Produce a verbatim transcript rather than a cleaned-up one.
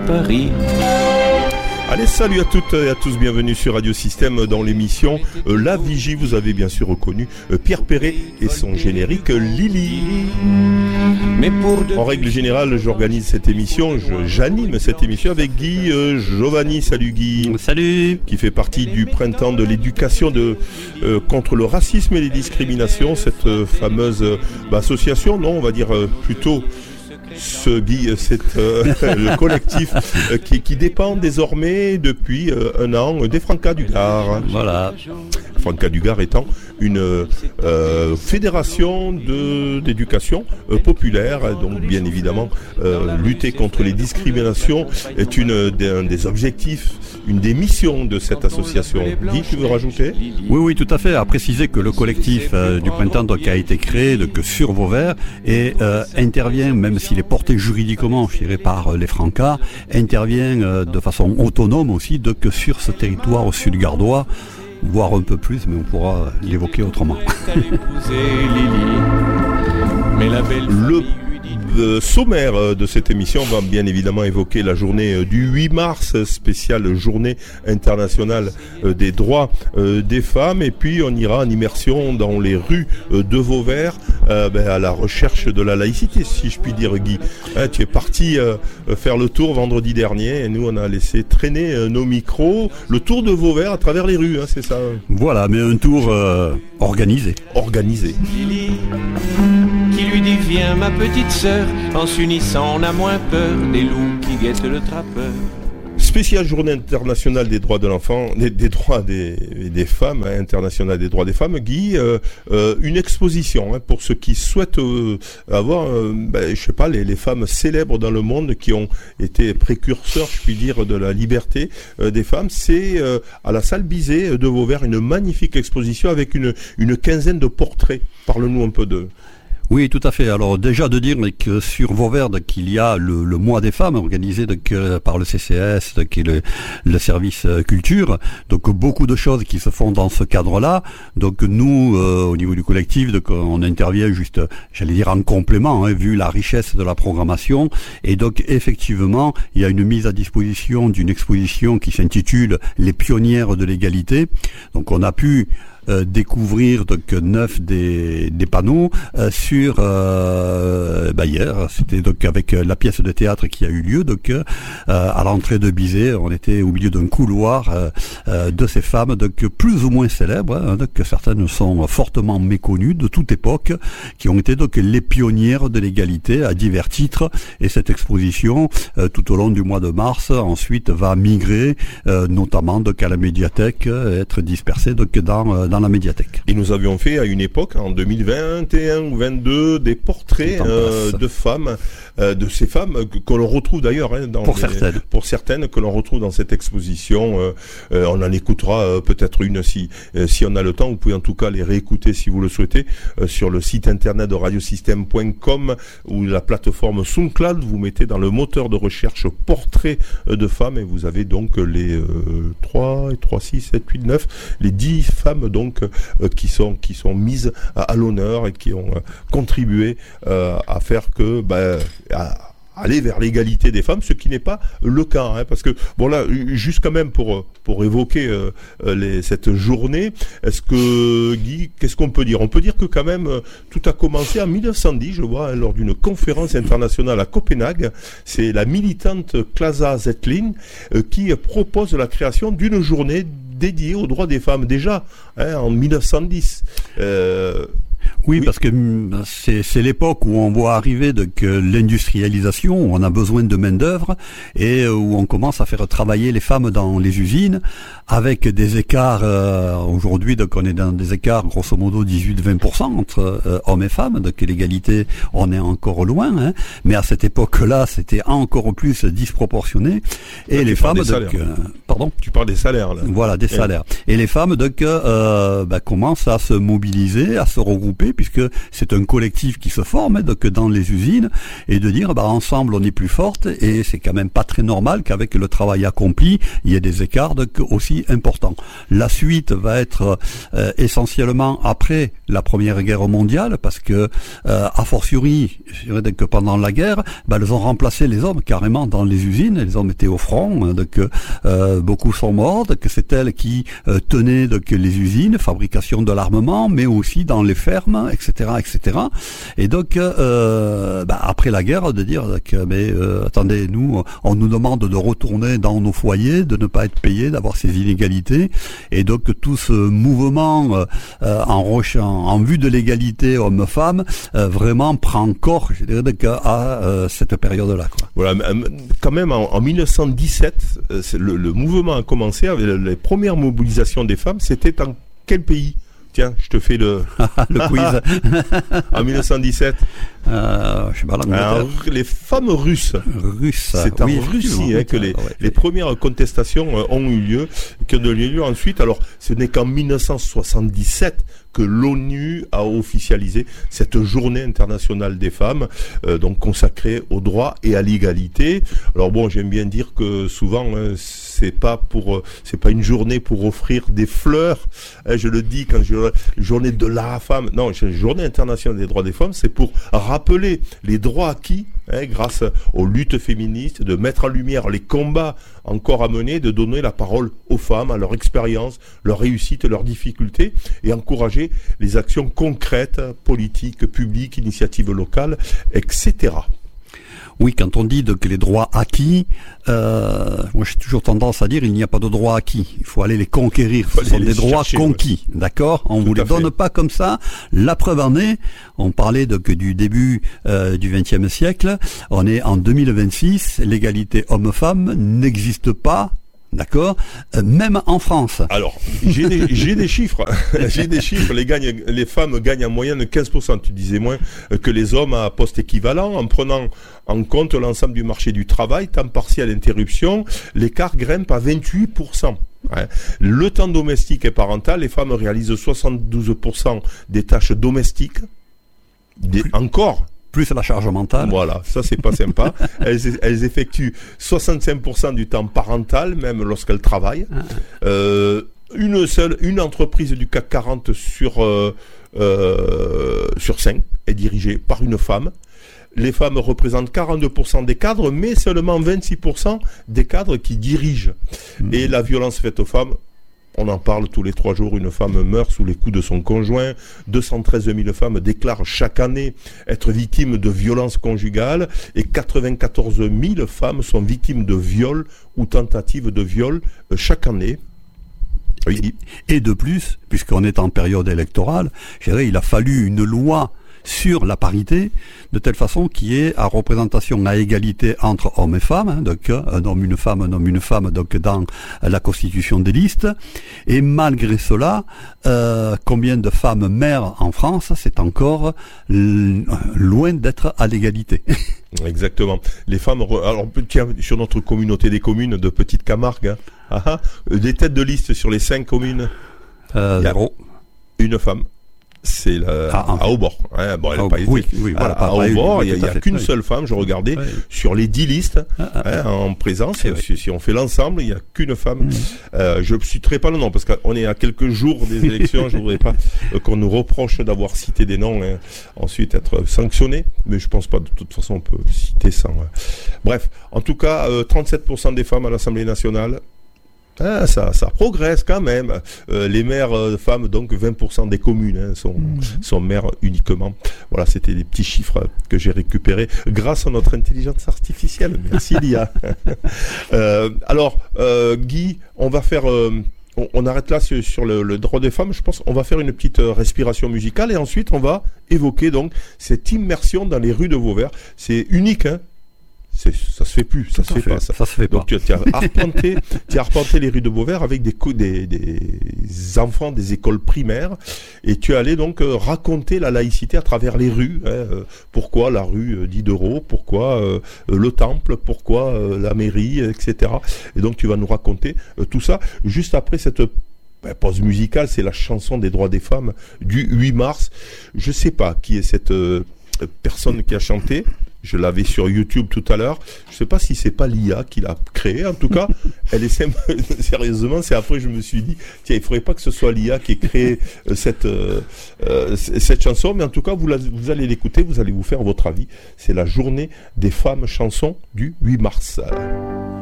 Paris. Allez, salut à toutes et à tous, bienvenue sur Radio Système dans l'émission euh, La Vigie. Vous avez bien sûr reconnu euh, Pierre Perret et son générique euh, Lily. Mais pour de... En règle générale, j'organise cette émission, je, j'anime cette émission avec Guy euh, Giovanni. Salut Guy. Salut. Qui fait partie du printemps de l'éducation de, euh, contre le racisme et les discriminations, cette euh, fameuse euh, bah, association, non, on va dire euh, plutôt... Ce Guy, c'est euh, le collectif euh, qui, qui dépend désormais depuis euh, un an des Francas du Gard. Voilà. Francas du Gard étant une euh, fédération de, d'éducation euh, populaire. Donc bien évidemment, euh, lutter contre les discriminations est une, des, un des objectifs, une des missions de cette association. Guy, tu veux rajouter ? Oui, oui, tout à fait. À préciser que le collectif euh, du printemps donc, a été créé donc, sur Vauvert et euh, intervient, même s'il est porté juridiquement, je dirais, par les Francas, intervient euh, de façon autonome aussi donc, sur ce territoire au sud gardois, voire un peu plus, mais on pourra l'évoquer autrement. Le Le sommaire de cette émission va bien évidemment évoquer la journée du huit mars, spéciale journée internationale des droits des femmes, et puis on ira en immersion dans les rues de Vauvert euh, ben, à la recherche de la laïcité, si je puis dire, Guy. Hein, tu es parti euh, faire le tour vendredi dernier et nous on a laissé traîner euh, nos micros, le tour de Vauvert à travers les rues, hein, c'est ça? Voilà, mais un tour euh, organisé. Organisé. Qui lui dit viens ma petite sœur, en s'unissant on a moins peur des loups qui guettent le trappeur. Spéciale journée internationale des droits de l'enfant, des, des droits des, des femmes, hein, internationale des droits des femmes. Guy, euh, euh, une exposition hein, pour ceux qui souhaitent euh, avoir, euh, ben, je sais pas, les, les femmes célèbres dans le monde qui ont été précurseurs, je puis dire, de la liberté euh, des femmes. C'est euh, à la salle Bizet de Vauvert une magnifique exposition avec une, une quinzaine de portraits. Parle-nous un peu de... Oui, tout à fait. Alors déjà de dire que sur Vauvert qu'il y a le, le mois des femmes organisé donc, par le C C S, qui est le, le service culture. Donc beaucoup de choses qui se font dans ce cadre-là. Donc nous, euh, au niveau du collectif, donc, on intervient juste, j'allais dire en complément, hein, vu la richesse de la programmation. Et donc effectivement, il y a une mise à disposition d'une exposition qui s'intitule Les pionnières de l'égalité. Donc on a pu Euh, découvrir donc neuf des, des panneaux euh, sur euh, bah hier c'était donc avec la pièce de théâtre qui a eu lieu donc euh, à l'entrée de Bizet. On était au milieu d'un couloir euh, euh, de ces femmes donc plus ou moins célèbres, hein, donc certaines sont fortement méconnues de toute époque, qui ont été donc les pionnières de l'égalité à divers titres. Et cette exposition euh, tout au long du mois de mars ensuite va migrer euh, notamment donc à la médiathèque, euh, être dispersée donc dans euh, dans la médiathèque. Et nous avions fait à une époque, en deux mille vingt et un ou vingt-deux, des portraits euh, de femmes, euh, de ces femmes que, que l'on retrouve d'ailleurs hein, dans pour les, certaines, pour certaines que l'on retrouve dans cette exposition. Euh, euh, on en écoutera euh, peut-être une si euh, si on a le temps. Vous pouvez en tout cas les réécouter si vous le souhaitez euh, sur le site internet de radiosystème point com ou la plateforme SoundCloud. Vous mettez dans le moteur de recherche portraits euh, de femmes et vous avez donc les euh, trois, trois, six, sept, huit, neuf, les dix femmes donc donc euh, qui sont qui sont mises à, à l'honneur et qui ont euh, contribué euh, à faire que bah, à, aller vers l'égalité des femmes, ce qui n'est pas le cas, hein, parce que bon là, juste quand même pour pour évoquer euh, les, cette journée, est-ce que Guy, qu'est-ce qu'on peut dire? On peut dire que quand même tout a commencé en mille neuf cent dix, je vois, hein, lors d'une conférence internationale à Copenhague. C'est la militante Clasa Zettlin euh, qui propose la création d'une journée dédiée aux droits des femmes déjà hein, en mille neuf cent dix. Euh, Oui, oui, parce que c'est, c'est l'époque où on voit arriver donc, l'industrialisation, où on a besoin de main-d'œuvre et où on commence à faire travailler les femmes dans les usines avec des écarts, euh, aujourd'hui, donc on est dans des écarts grosso modo dix-huit à vingt pour cent entre euh, hommes et femmes, donc l'égalité, on est encore loin, hein, mais à cette époque-là, c'était encore plus disproportionné. Et là, les femmes, donc, euh, pardon, tu parles des salaires, là. Voilà, des salaires. Et, et les femmes, donc, euh, bah, commencent à se mobiliser, à se regrouper évoluer, puisque c'est un collectif qui se forme, hein, donc dans les usines, et de dire, bah, ensemble on est plus forte, et c'est quand même pas très normal qu'avec le travail accompli, il y ait des écarts donc, aussi importants. La suite va être euh, essentiellement après la Première Guerre mondiale, parce que euh, a fortiori, je dirais que pendant la guerre, bah, elles ont remplacé les hommes carrément dans les usines, les hommes étaient au front, hein, donc euh, beaucoup sont morts, que c'est elles qui euh, tenaient donc les usines, fabrication de l'armement, mais aussi dans les fermes, et cetera, et cetera. Et donc euh, bah, après la guerre, de dire que mais euh, attendez, nous, on nous demande de retourner dans nos foyers, de ne pas être payés, d'avoir ces inégalités, et donc tout ce mouvement euh, en, roche, en, en vue de l'égalité homme-femme euh, vraiment prend corps, je dirais, donc, à euh, cette période-là, quoi. Voilà, quand même en, en mille neuf cent dix-sept, le, le mouvement a commencé avec les premières mobilisations des femmes. C'était en quel pays? Tiens, je te fais le, le quiz. En mille neuf cent dix-sept. Euh, je sais pas, Alors, les femmes russes. Russes. C'est en oui, Russie hein, que les, ouais. les premières contestations euh, ont eu lieu, qui ont eu lieu ensuite. Alors, ce n'est qu'en mille neuf cent soixante-dix-sept que l'ONU a officialisé cette journée internationale des femmes, euh, donc consacrée au droit et à l'égalité. Alors bon, j'aime bien dire que souvent, hein, c'est pas pour, euh, c'est pas une journée pour offrir des fleurs. Hein, je le dis quand je journée de la femme. Non, c'est une journée internationale des droits des femmes. C'est pour rappeler les droits acquis hein, grâce aux luttes féministes, de mettre en lumière les combats encore à mener, de donner la parole aux femmes, à leur expérience, leur réussite, leurs difficultés, et encourager les actions concrètes, politiques, publiques, initiatives locales, et cetera. Oui, quand on dit que les droits acquis, euh, moi j'ai toujours tendance à dire il n'y a pas de droits acquis. Il faut aller les conquérir. Ce sont des droits chercher, conquis, ouais. D'accord. On ne vous les donne fait. Pas comme ça. La preuve en est, on parlait de, que du début euh, du vingtième siècle. On est en deux mille vingt-six. L'égalité homme-femme n'existe pas. D'accord, euh, même en France. Alors, j'ai des, j'ai des chiffres. j'ai des chiffres. Les, gagnent, les femmes gagnent en moyenne quinze pour cent. Tu disais moins que les hommes à poste équivalent. En prenant en compte l'ensemble du marché du travail, temps partiel, interruption, l'écart grimpe à vingt-huit pour cent. Ouais. Le temps domestique et parental, les femmes réalisent soixante-douze pour cent des tâches domestiques. Des, encore. Plus la charge mentale. Voilà, ça c'est pas sympa. Elles, elles effectuent soixante-cinq pour cent du temps parental, même lorsqu'elles travaillent. Ah. Euh, une seule, une entreprise du C A C quarante sur euh, euh, sur cinq est dirigée par une femme. Les femmes représentent quarante-deux pour cent des cadres, mais seulement vingt-six pour cent des cadres qui dirigent. Mmh. Et la violence faite aux femmes, on en parle tous les trois jours, une femme meurt sous les coups de son conjoint. deux cent treize mille femmes déclarent chaque année être victimes de violences conjugales et quatre-vingt-quatorze mille femmes sont victimes de viols ou tentatives de viol chaque année. Oui. Et de plus, puisqu'on est en période électorale, je dirais, il a fallu une loi sur la parité, de telle façon qu'il y ait à représentation à égalité entre hommes et femmes, hein, donc un homme, une femme, un homme, une femme, donc dans la constitution des listes. Et malgré cela, euh, combien de femmes mères en France, c'est encore l- loin d'être à l'égalité. Exactement. Les femmes, alors tiens, sur notre communauté des communes de Petite Camargue, hein, ah, ah, des têtes de liste sur les cinq communes, euh, zéro. Une femme. C'est la, ah, à Aubord. Hein, bon, elle a oh, pas été. Oui, oui, voilà, à Aubord, il n'y a, a qu'une oui. seule femme, je regardais, oui. sur les dix listes ah, ah, hein, en présence. Si, oui. si on fait l'ensemble, il n'y a qu'une femme. Mmh. Euh, je ne citerai pas le nom, parce qu'on est à quelques jours des élections. Je ne voudrais pas euh, qu'on nous reproche d'avoir cité des noms, hein, ensuite être sanctionné. Mais je ne pense pas, de toute façon, on peut citer sans. Euh... Bref, en tout cas, euh, trente-sept pour cent des femmes à l'Assemblée nationale. Ah, ça, ça progresse quand même. Euh, les maires euh, femmes, donc vingt pour cent des communes hein, sont, mmh. sont maires uniquement. Voilà, c'était des petits chiffres que j'ai récupérés grâce à notre intelligence artificielle. Merci Lia. euh, alors, euh, Guy, on va faire... Euh, on, on arrête là sur, sur le, le droit des femmes. Je pense qu'on va faire une petite euh, respiration musicale et ensuite on va évoquer donc cette immersion dans les rues de Vauvert. C'est unique, hein. C'est, ça se fait plus, ça se fait, fait pas ça. ça se fait Donc pas. tu as arpenté, tu as arpenté les rues de Vauvert avec des, des, des enfants des écoles primaires et tu allais donc euh, raconter la laïcité à travers les rues. Hein, euh, pourquoi la rue euh, Diderot, pourquoi euh, le temple, pourquoi euh, la mairie, et cetera. Et donc tu vas nous raconter euh, tout ça juste après cette ben, pause musicale, c'est la chanson des droits des femmes du huit mars. Je sais pas qui est cette euh, personne qui a chanté. Je l'avais sur YouTube tout à l'heure. Je sais pas si c'est pas l'I A qui l'a créée. En tout cas, elle est simple. Sérieusement, c'est après je me suis dit, tiens, il faudrait pas que ce soit l'I A qui ait créé euh, cette euh, euh, cette chanson. Mais en tout cas, vous, la, vous allez l'écouter, vous allez vous faire votre avis. C'est la journée des femmes chansons du huit mars.